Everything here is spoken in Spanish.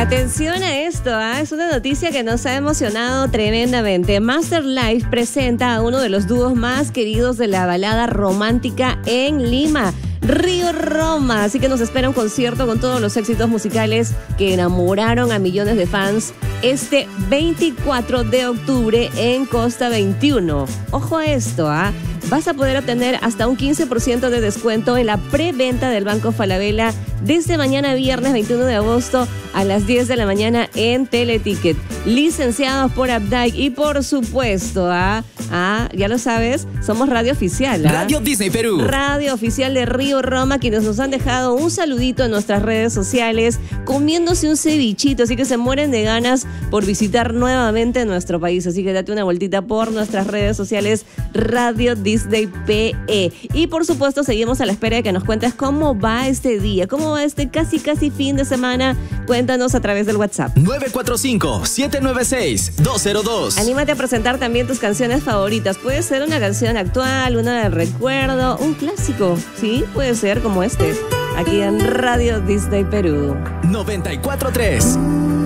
Atención a esto, es una noticia que nos ha emocionado tremendamente. Master Life presenta a uno de los dúos más queridos de la balada romántica en Lima, Río Roma. Así que nos espera un concierto con todos los éxitos musicales que enamoraron a millones de fans este 24 de octubre en Costa 21. Ojo a esto, vas a poder obtener hasta un 15% de descuento en la preventa del Banco Falabella desde mañana viernes 21 de agosto a las 10 de la mañana en Teleticket. Licenciados por Updike y por supuesto, ya lo sabes, somos radio oficial. Radio Disney Perú. Radio oficial de Río Roma, quienes nos han dejado un saludito en nuestras redes sociales, comiéndose un cevichito, así que se mueren de ganas por visitar nuevamente nuestro país. Así que date una vueltita por nuestras redes sociales, Radio Disney PE. Y por supuesto, seguimos a la espera de que nos cuentes cómo va este día, cómo va este casi fin de semana. Cuéntanos a través del WhatsApp. 945-796-202. Anímate a presentar también tus canciones favoritas. Puede ser una canción actual, una de recuerdo, un clásico. Sí, puede ser como este. Aquí en Radio Disney Perú. 94.3.